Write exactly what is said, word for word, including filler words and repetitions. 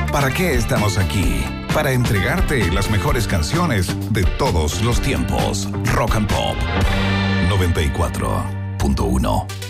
¿Para qué estamos aquí? Para entregarte las mejores canciones de todos los tiempos. Rock and Pop noventa y cuatro punto uno.